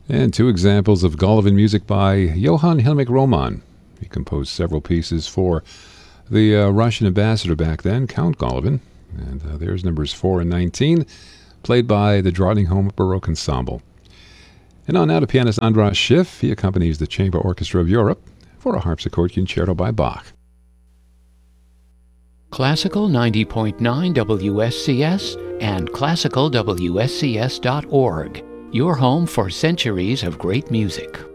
And two examples of Golovin music by Johann Hillmek Roman. He composed several pieces for the Russian ambassador back then, Count Golovin. And there's numbers 4 and 19, played by the Drottningholm Baroque Ensemble. And on now to pianist Andras Schiff. He accompanies the Chamber Orchestra of Europe for a harpsichord concerto by Bach. Classical 90.9 WSCS and classicalwscs.org. Your home for centuries of great music.